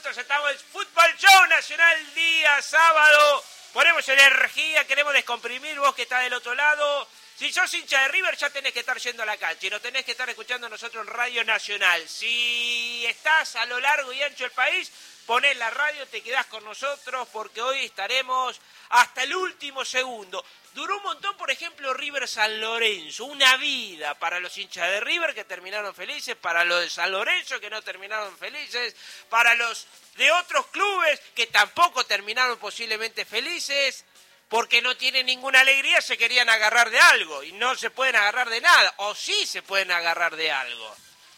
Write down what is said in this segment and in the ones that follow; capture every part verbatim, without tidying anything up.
nosotros estamos en Fútbol Show Nacional, día sábado. Ponemos energía, queremos descomprimir, vos que estás del otro lado. Si sos hincha de River, ya tenés que estar yendo a la cancha y no tenés que estar escuchando a nosotros en Radio Nacional. Si estás a lo largo y ancho del país, ponés la radio, te quedás con nosotros porque hoy estaremos hasta el último segundo. Duró un montón, por ejemplo, River San Lorenzo, una vida para los hinchas de River que terminaron felices, para los de San Lorenzo que no terminaron felices, para los de otros clubes que tampoco terminaron posiblemente felices, porque no tienen ninguna alegría, se querían agarrar de algo y no se pueden agarrar de nada, o sí se pueden agarrar de algo.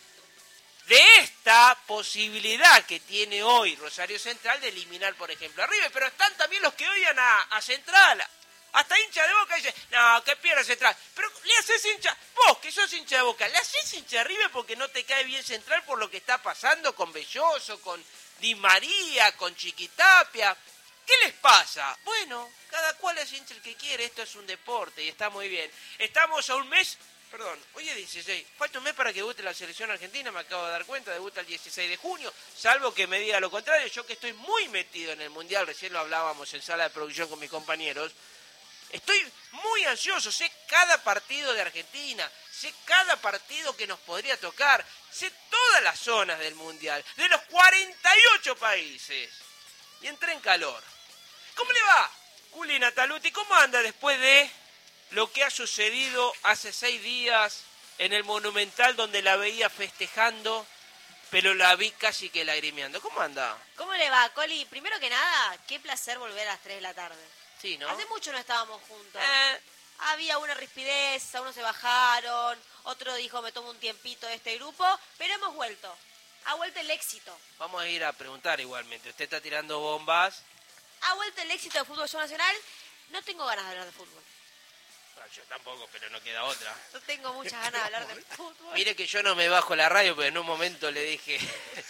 De esta posibilidad que tiene hoy Rosario Central de eliminar, por ejemplo, a River, pero están también los que odian a, a Central. Hasta hincha de Boca dice, no, que pierda Central. Pero le haces hincha, vos que sos hincha de Boca, le haces hincha a River porque no te cae bien Central por lo que está pasando con Belloso, con Di María, con Chiquitapia. ¿Qué les pasa? Bueno, cada cual es hincha el que quiere, esto es un deporte y está muy bien. Estamos a un mes, perdón, hoy es dieciséis, falta un mes para que debute la selección argentina, me acabo de dar cuenta, debuta el dieciséis de junio, salvo que me diga lo contrario, yo que estoy muy metido en el Mundial, recién lo hablábamos en sala de producción con mis compañeros, estoy muy ansioso, sé cada partido de Argentina, sé cada partido que nos podría tocar, sé todas las zonas del Mundial, de los cuarenta y ocho países, y entré en calor. ¿Cómo le va, Juli Nataluti? ¿Cómo anda después de lo que ha sucedido hace seis días en el Monumental, donde la veía festejando, pero la vi casi que lagrimeando? ¿Cómo anda? ¿Cómo le va, Coli? Primero que nada, qué placer volver a las tres de la tarde. Sí, ¿no? Hace mucho no estábamos juntos. Eh, Había una rispidez, unos se bajaron, otro dijo me tomo un tiempito de este grupo, pero hemos vuelto. Ha vuelto el éxito. vamos a ir a preguntar igualmente. Usted está tirando bombas. Ha vuelto el éxito del fútbol show nacional. No tengo ganas de hablar de fútbol. Bueno, yo tampoco, pero no queda otra. No tengo muchas ganas de hablar de fútbol. Mire que yo no me bajo la radio, pero en un momento le dije,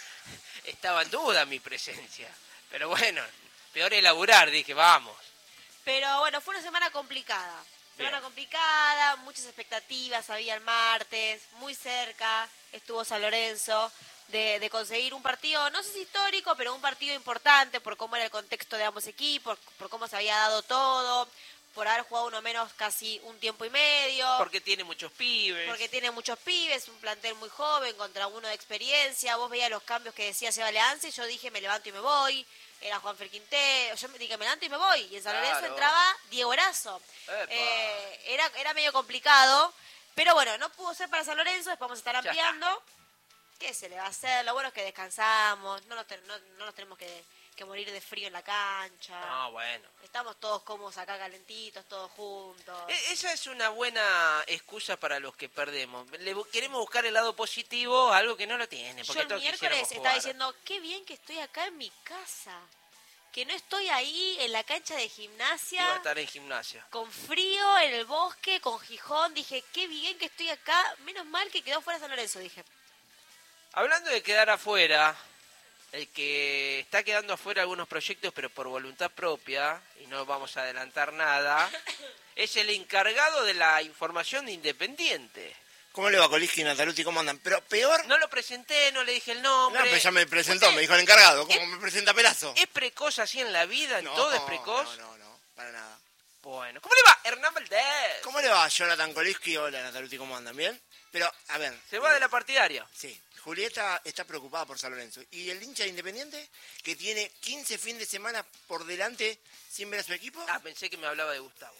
estaba en duda mi presencia. Pero bueno, peor es laburar, dije, vamos. Pero bueno, fue una semana complicada. Bien. Semana complicada, muchas expectativas había el martes, muy cerca estuvo San Lorenzo de, de conseguir un partido, no sé si histórico, pero un partido importante por cómo era el contexto de ambos equipos, por cómo se había dado todo, por haber jugado uno menos casi un tiempo y medio. Porque tiene muchos pibes. Porque tiene muchos pibes, un plantel muy joven contra uno de experiencia. Vos veías los cambios que decía Seba Leance y yo dije me levanto y me voy. Era Juanfer Quintero, yo me dije me levanto y me voy. Y en San Lorenzo Claro. entraba Diego Erazo. Eh, era, era medio complicado, pero bueno, no pudo ser para San Lorenzo, después vamos a estar Ya ampliando. ¿Qué se le va a hacer? Lo bueno es que descansamos, no nos, ten- no, no nos tenemos que, que morir de frío en la cancha. Ah, bueno. Estamos todos cómodos acá calentitos, todos juntos. E- Esa es una buena excusa para los que perdemos. Le bu- queremos buscar el lado positivo, algo que no lo tiene. Porque Yo el todos miércoles quisiéramos estaba jugar. diciendo, qué bien que estoy acá en mi casa. Que no estoy ahí en la cancha de Iba a gimnasia, estar en gimnasia. con frío, en el bosque, con Gijón. Dije, qué bien que estoy acá. Menos mal que quedó fuera San Lorenzo, dije. Hablando de quedar afuera, el que está quedando afuera algunos proyectos, pero por voluntad propia, y no vamos a adelantar nada, es el encargado de la información de Independiente. ¿Cómo le va, Coliski y Nataluti? ¿Cómo andan? Pero peor... No lo presenté, no le dije el No, nombre. pero ya me presentó, Usted- me dijo el encargado. ¿Cómo ¿Es- me presenta Pelazo? ¿Es precoz así en la vida? ¿En No, todo es precoz? No, no, no, para nada. Bueno, ¿cómo le va? Hernán Valdés. ¿Cómo le va, Jonathan Coliski? Hola, Nataluti, ¿cómo andan? ¿Bien? Pero, a ver... Se va de la partidaria. Sí, Julieta está preocupada por San Lorenzo. ¿Y el hincha de Independiente, que tiene quince fines de semana por delante sin ver a su equipo? Ah, pensé que me hablaba de Gustavo.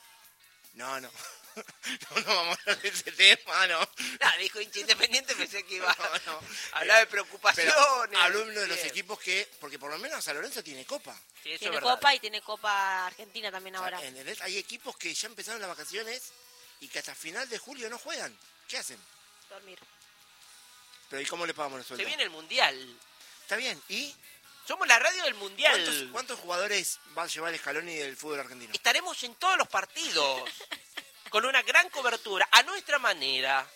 No, no. No, no vamos a hablar de ese tema, no. Ah, dijo hincha Independiente, pensé que iba No, no. a hablar de Pero preocupaciones. habló uno de los Bien. equipos que... Porque por lo menos San Lorenzo tiene copa. Sí, eso Tiene es verdad. Copa y tiene Copa Argentina también O sea, ahora. ¿entendés? Hay equipos que ya empezaron las vacaciones y que hasta final de julio no juegan. ¿Qué hacen? Dormir. Pero ¿y cómo le pagamos los Se sueldos? viene el Mundial. Está bien. ¿Y Somos la radio del Mundial. cuántos, cuántos jugadores va a llevar Scaloni del fútbol argentino? Estaremos en todos los partidos. Con una gran cobertura, a nuestra manera.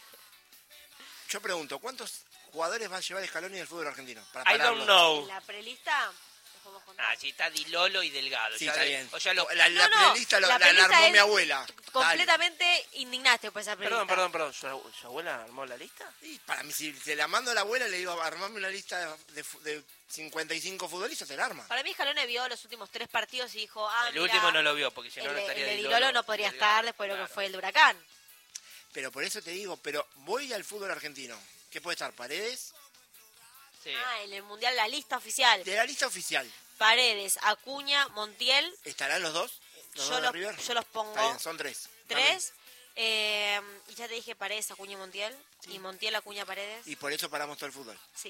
Yo pregunto, ¿cuántos jugadores va a llevar Scaloni del fútbol argentino? Para I don't pararlo. know. En la prelista, podemos contar. Ah, sí, está Di Lolo y Delgado. Sí, ya está de- bien. O ya lo... La, la No, no, playlist la, la la- la playlist armó es mi abuela. Completamente indignaste por esa Perdón, pregunta. perdón, perdón. ¿Su, abu- su abuela armó la lista? Dale. Y para mí, si se la mando a la abuela, le digo, armame una lista de, de fu- de cincuenta y cinco futbolistas, se la arma. Para mí Scaloni vio los últimos tres partidos y dijo, ah, El mira, último no lo vio, porque si no, el, no de- estaría el de Di Di Lolo, Lolo no podría Delgado. estar después de lo Claro. que fue el de Huracán. Pero por eso te digo, pero voy al fútbol argentino. ¿Qué puede estar? Paredes. Sí. Ah, en el Mundial la lista oficial. De la lista oficial, Paredes, Acuña, Montiel, ¿estarán los dos? ¿Los yo dos de los, River? yo los pongo Está bien, son tres. tres. Eh, y ya te dije Paredes, Acuña y Montiel. Sí. Y Montiel, Acuña, Paredes. Y por eso paramos todo el fútbol. Sí.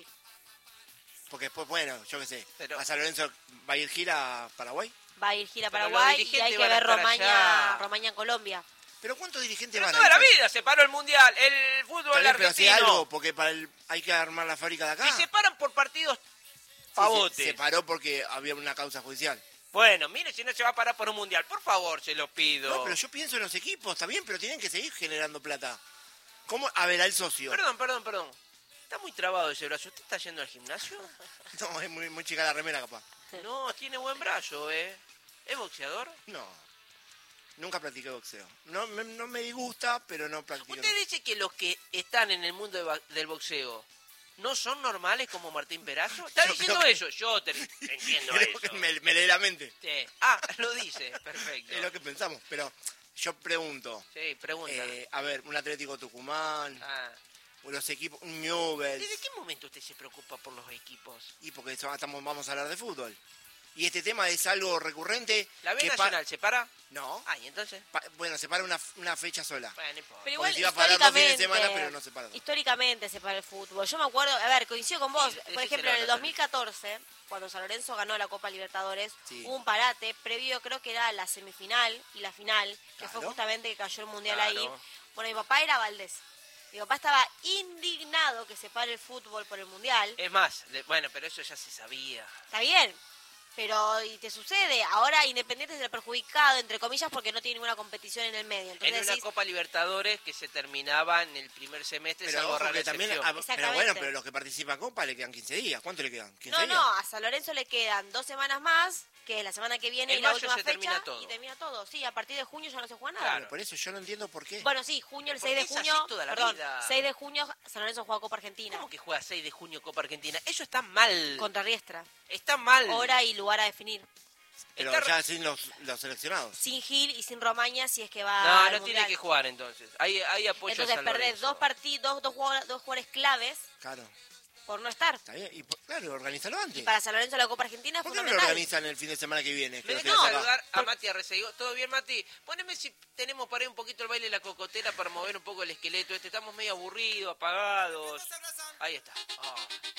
Porque después, bueno, yo qué sé, Pero- a San Lorenzo va a ir gira a Paraguay. Va a ir gira a Pero los Paraguay y dirigentes hay que van a ver estar Romaña, allá. Romaña en Colombia. Pero ¿cuántos dirigentes Pero van toda a la ir? vida se paró el Mundial, el fútbol Está bien, pero si argentino. algo, porque para el, hay que armar la fábrica de acá. Y se paran por partidos Sí, pavotes. se, se paró porque había una causa judicial. Bueno, mire si no se va a parar por un Mundial. Por favor, se lo pido. No, pero yo pienso en los equipos, está bien, pero tienen que seguir generando plata. ¿Cómo? A ver, al socio. Perdón, perdón, perdón. Está muy trabado ese brazo. ¿Usted está yendo al gimnasio? No, es muy, muy chica la remera, capaz. No, tiene buen brazo, ¿eh? ¿Es boxeador? No. Nunca practiqué boxeo. No, me- no me disgusta, pero no practico. Usted dice que los que están en el mundo de ba- del boxeo no son normales como Martín Perazo. ¿Está Yo diciendo creo que- eso? Yo te entiendo Creo eso. que me, me lee la mente. Sí. Ah, lo dice. Perfecto. Es lo que pensamos. Pero yo pregunto. Sí, pregunta. eh, a ver, un Atlético Tucumán, Ah. los equipos, un Newell's. ¿Desde qué momento usted se preocupa por los equipos? Y porque eso- estamos, vamos a hablar de fútbol. Y este tema es algo recurrente. ¿La B que pa- Nacional se para? No. Ah, ¿y entonces? Pa- bueno, se para una, una fecha sola. Bueno, no importa. Pero igual, se iba a parar dos fines de históricamente, semana, pero no se para dos. históricamente se para el fútbol. Yo me acuerdo, a ver, coincido con vos. Sí, Por decíselo ejemplo, a en el la dos mil catorce, cuando San Lorenzo ganó la Copa Libertadores, Sí. hubo un parate previo, creo que era la semifinal y la final, que fue Claro. justamente que cayó el Mundial Claro. ahí. Bueno, mi papá era Valdés. Mi papá estaba indignado que se pare el fútbol por el Mundial. Es más, de- bueno, pero eso ya se sabía. Está bien, pero y te sucede. Ahora Independiente es el perjudicado, entre comillas, porque no tiene ninguna competición en el medio. Entonces En una decís, Copa Libertadores que se terminaba en el primer semestre, Pero, salvo ojo rara que también, excepción. ah, pero Exactamente. bueno, pero los que participan en Copa le quedan quince días. ¿Cuánto le quedan? ¿quince no, días? no, a San Lorenzo le quedan dos semanas más, que es la semana que viene En y la mayo última se fecha, termina todo. y termina todo. Sí, a partir de junio ya no se juega nada. Claro. Pero por eso yo no entiendo por qué. Bueno, sí, junio, el Porque seis de es así junio, toda la perdón, vida. seis de junio San Lorenzo juega Copa Argentina ¿Cómo que juega seis de junio Copa Argentina? Eso está mal. contra Riestra. Está mal. Hora y lugar a definir. pero está- ya sin los, los seleccionados. Sin Gil y sin Romaña si es que va No, al no tiene Mundial. que jugar entonces. Hay, hay apoyo a Entonces San perdés Lorenzo. dos partidos, dos jugadores, dos jugadores claves Claro. por no estar. Está bien. Y, por- claro, organízalo antes. Y para San Lorenzo la Copa Argentina es ¿Por qué no lo fundamental. organizan el fin de semana que viene? Que ¿Me lo dejas tenés acá? saludar a Mati Arreceguín? ¿Todo bien, Mati? Poneme si tenemos para ahí un poquito el baile de la cocotera para mover un poco el esqueleto este. Estamos medio aburridos, apagados. Ahí está. Ah.